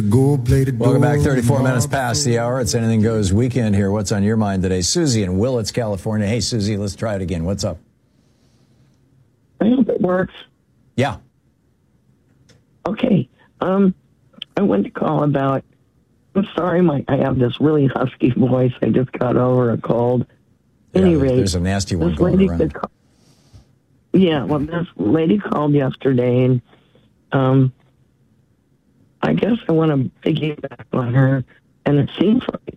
Welcome back. 34 minutes past the hour. It's Anything Goes weekend here. What's on your mind today? Susie in Willits, California. Hey, Susie, let's try it again. What's up? I hope it works. Yeah. Okay. I wanted to call about, I'm sorry, I have this really husky voice. I just got over a cold. Anyway, there's a nasty one going around. This lady called yesterday, and I guess I want to piggyback on her, and it seems like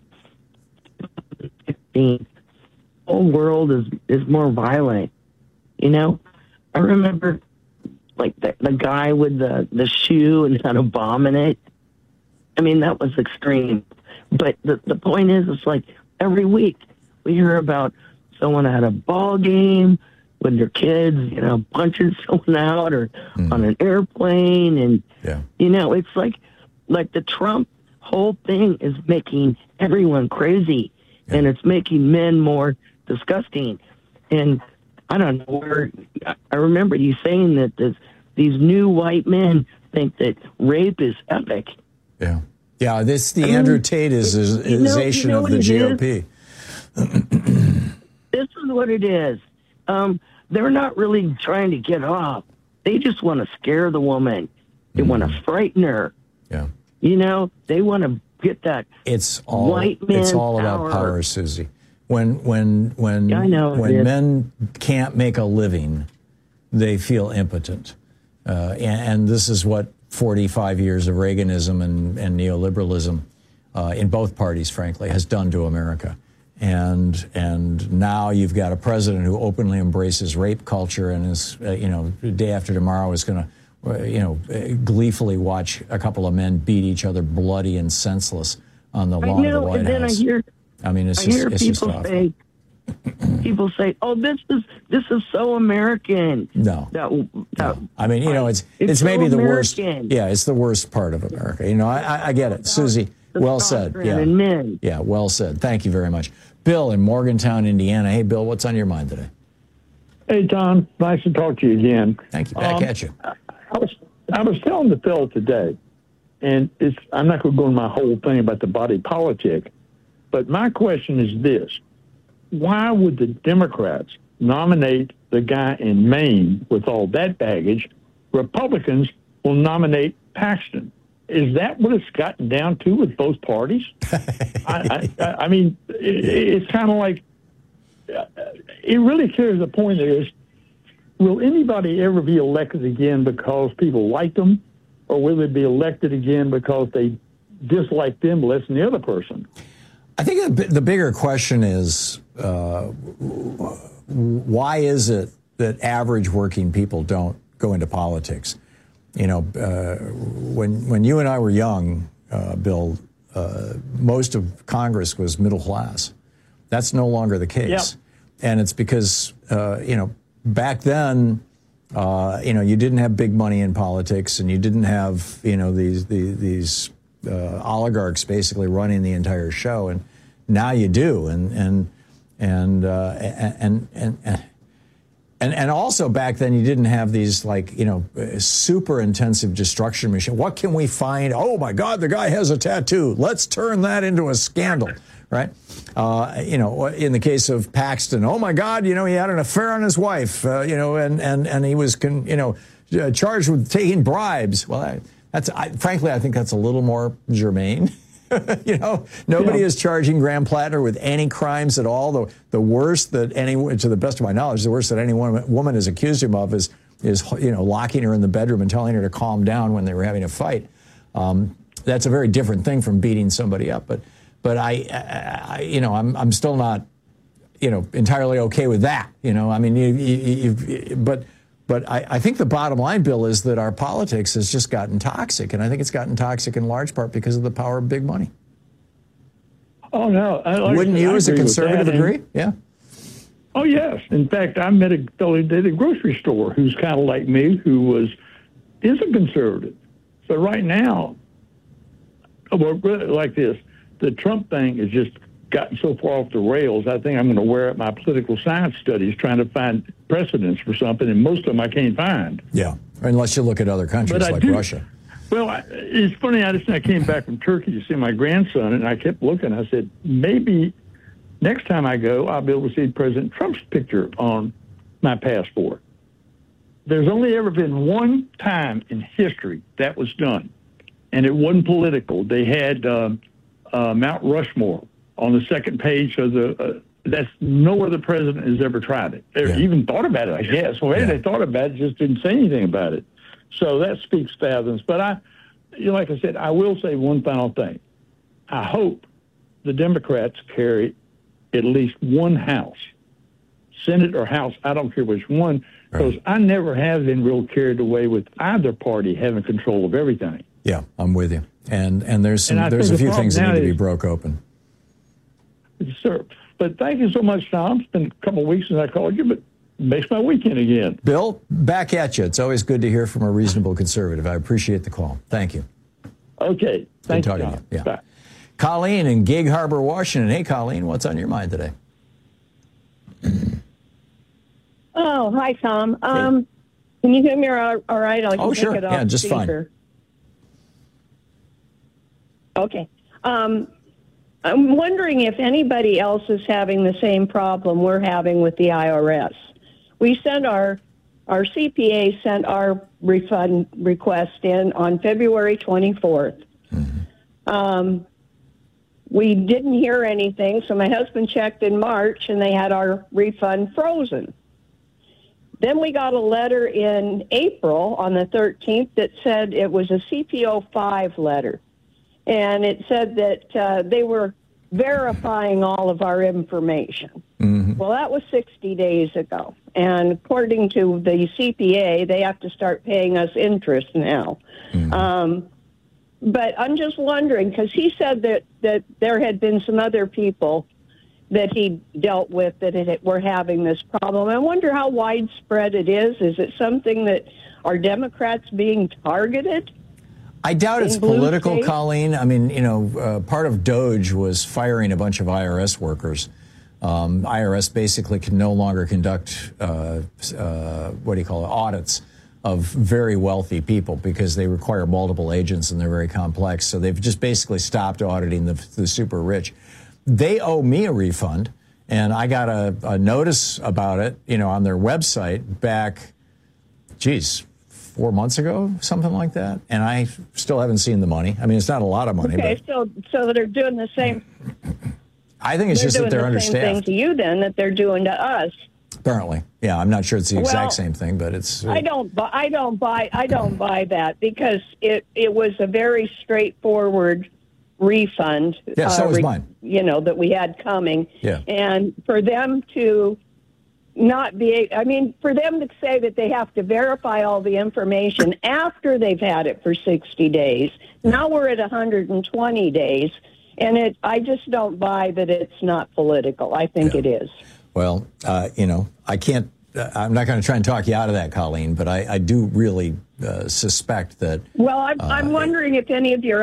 the whole world is more violent. You know, I remember like the guy with the shoe and had a bomb in it. I mean, that was extreme. But the point is, it's like every week we hear about someone at a ball game with their kids, you know, punching someone out or on an airplane. And, you know, it's like the Trump whole thing is making everyone crazy and it's making men more disgusting. And I don't know where, I remember you saying that these new white men think that rape is epic. Yeah. Yeah, this the Andrew Tate-ization of the GOP. This is what it is. They're not really trying to get off. They just want to scare the woman. They want to frighten her. Yeah. You know, they want to get that white man It's all about power, Susie. When men can't make a living, they feel impotent. And this is what 45 years of Reaganism and neoliberalism in both parties, frankly, has done to America. And now you've got a president who openly embraces rape culture and is, day after tomorrow is going to, gleefully watch a couple of men beat each other bloody and senseless on the lawn of the White House. People say, "Oh, this is so American." No. I mean, it's maybe the worst. Yeah, it's the worst part of America. You know, I get it, Susie. Well said. Yeah, well said. Thank you very much, Bill in Morgantown, Indiana. Hey, Bill, what's on your mind today? Hey, Tom. Nice to talk to you again. Thank you. Back at you. I was telling the fellow today, and I'm not going to go into my whole thing about the body politic, but my question is this. Why would the Democrats nominate the guy in Maine with all that baggage? Republicans will nominate Paxton. Is that what it's gotten down to with both parties? I mean, it's kind of like, it really carries the point is, will anybody ever be elected again because people like them, or will they be elected again because they dislike them less than the other person? I think the bigger question is, why is it that average working people don't go into politics? You know, when you and I were young, Bill, most of Congress was middle class. That's no longer the case. Yep. And it's because, back then, you didn't have big money in politics, and you didn't have, these oligarchs basically running the entire show, and now you do, and also back then you didn't have these super intensive destruction machine. What can we find? Oh my God, the guy has a tattoo. Let's turn that into a scandal, right? In the case of Paxton, oh my God, he had an affair on his wife, and he was charged with taking bribes. Well, frankly, I think that's a little more germane. Nobody is charging Graham Plattner with any crimes at all. The worst that to the best of my knowledge, the worst that any woman has accused him of is locking her in the bedroom and telling her to calm down when they were having a fight. That's a very different thing from beating somebody up. But I'm still not entirely okay with that. But I think the bottom line, Bill, is that our politics has just gotten toxic, and I think it's gotten toxic in large part because of the power of big money. Oh, no. Wouldn't you, as a conservative, agree? Yeah. Oh, yes. In fact, I met a fellow at a grocery store who's kind of like me, who is a conservative. So right now, like this, the Trump thing has just gotten so far off the rails, I think I'm going to wear out my political science studies trying to find precedents for something, and most of them I can't find. Yeah, unless you look at other countries like Russia. Well, it's funny. I came back from Turkey to see my grandson, and I kept looking. I said, maybe next time I go, I'll be able to see President Trump's picture on my passport. There's only ever been one time in history that was done, and it wasn't political. They had Mount Rushmore on the second page of the. That's no other president has ever tried it. Or even thought about it, I guess. Well, maybe they thought about it, just didn't say anything about it. So that speaks thousands. But like I said, I will say one final thing. I hope the Democrats carry at least one House, Senate or House. I don't care which one, because I never have been real carried away with either party having control of everything. Yeah, I'm with you. And there's a few things that need to be broke open. Sir. But thank you so much, Tom. It's been a couple of weeks since I called you, but makes my weekend again. Bill, back at you. It's always good to hear from a reasonable conservative. I appreciate the call. Thank you. Okay. Thank you, Tom. To you. Yeah. Bye. Colleen in Gig Harbor, Washington. Hey, Colleen, what's on your mind today? Oh, hi, Tom. Can you hear me all right? I can sure. Take it off Yeah, just speaker. Fine. Okay. I'm wondering if anybody else is having the same problem we're having with the IRS. We sent our CPA sent our refund request in on February 24th. Mm-hmm. We didn't hear anything, so my husband checked in March, and they had our refund frozen. Then we got a letter in April on the 13th that said it was a CPO 5 letter. And it said that they were verifying all of our information. Mm-hmm. Well, that was 60 days ago. And according to the CPA, they have to start paying us interest now. Mm-hmm. But I'm just wondering, because he said that there had been some other people that he dealt with that were having this problem. I wonder how widespread it is. Is it something that are Democrats being targeted? I doubt it's political, Colleen. I mean, part of DOGE was firing a bunch of IRS workers. IRS basically can no longer conduct, audits of very wealthy people because they require multiple agents and they're very complex. So they've just basically stopped auditing the super rich. They owe me a refund, and I got a notice about it, on their website back, 4 months ago, something like that, and I still haven't seen the money. I mean, it's not a lot of money. Okay, so they're doing the same. I think it's just that they're understaffed. Same thing to you then that they're doing to us. Apparently, yeah. I'm not sure it's the exact same thing, but it's. I don't buy that because it was a very straightforward refund. Yeah, so was mine. That we had coming. Yeah. And for them to not be, for them to say that they have to verify all the information after they've had it for 60 days. Now we're at 120 days, and I just don't buy that it's not political. I think it is. Well, I can't, I'm not going to try and talk you out of that, Colleen, but I do really suspect that. Well, I'm wondering if any of your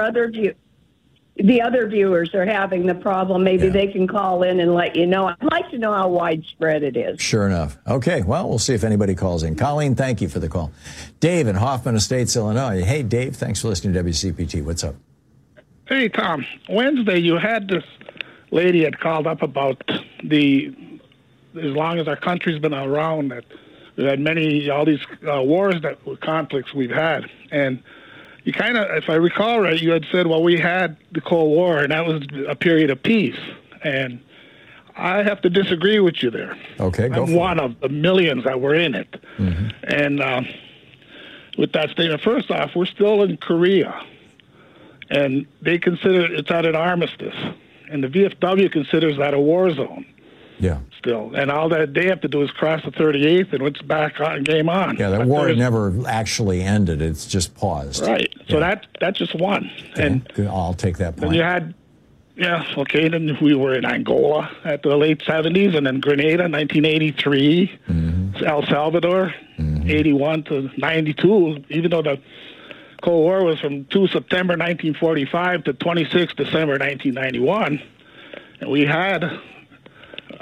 the other viewers are having the problem. Maybe they can call in and let you know. I'd like to know how widespread it is. Sure enough. Okay, well, we'll see if anybody calls in. Colleen, thank you for the call. Dave in Hoffman Estates, Illinois. Hey, Dave, thanks for listening to WCPT. What's up? Hey, Tom. Wednesday, you had this lady had called up about as long as our country's been around, that we've had all these wars, conflicts we've had. And you kind of, if I recall right, you had said, well, we had the Cold War, and that was a period of peace. And I have to disagree with you there. Okay, go for it. I'm one of the millions that were in it. Mm-hmm. And with that statement, first off, we're still in Korea, and they consider it's at an armistice. And the VFW considers that a war zone. Yeah. Still. And all that they have to do is cross the 38th, and it's back on, game on. Yeah, that war never actually ended. It's just paused. Right. So that's just one. Okay. And I'll take that point. Then you had, then we were in Angola at the late 70s, and then Grenada, 1983, mm-hmm. El Salvador, mm-hmm. 81 to 92, even though the Cold War was from 2 September 1945 to 26 December 1991. And we had...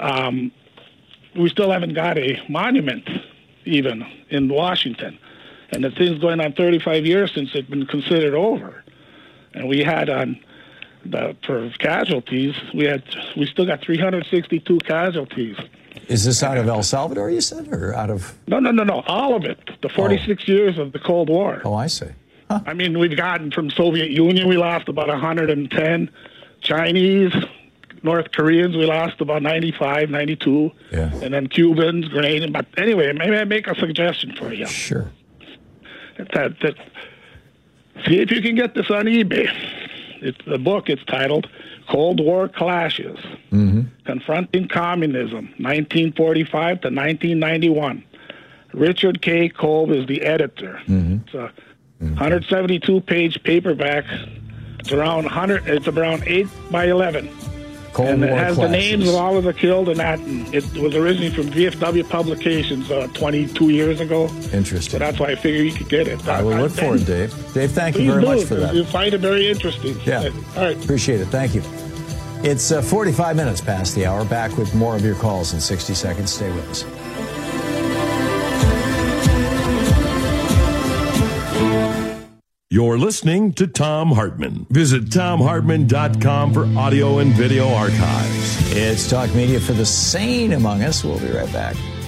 we still haven't got a monument even in Washington. And the thing's going on 35 years since it's been considered over. And we had for casualties, we still got 362 casualties. Is this out of El Salvador, you said, or out of? No, all of it. The 46 years of the Cold War. Oh, I see. Huh. I mean, we've gotten from Soviet Union, we lost about 110. Chinese, North Koreans, we lost about 95, 92. Yeah. And then Cubans, Grenadians. But anyway, maybe I make a suggestion for you. Sure. See if you can get this on eBay. The book, it's titled Cold War Clashes, Confronting Communism, 1945 to 1991. Richard K. Kolb is the editor. It's a 172-page paperback. It's around 8 by 11. Cold War War has clashes. The names of all of the killed and that. And it was originally from VFW Publications 22 years ago. Interesting. So that's why I figured you could get it. I will look for it, Dave. Dave, thank you very much for that. You find it very interesting. Yeah. All right. Appreciate it. Thank you. It's 45 minutes past the hour. Back with more of your calls in 60 seconds. Stay with us. You're listening to Thom Hartmann. Visit ThomHartmann.com for audio and video archives. It's Talk Media for the sane among us. We'll be right back.